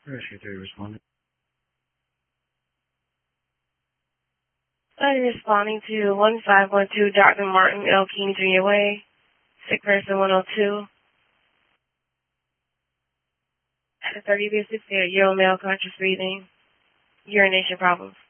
Rescue 3 responding. I'm responding to 1512 Dr. Martin L. King Jr. Way, sick person 102. At 30 business there, male conscious breathing, urination problems.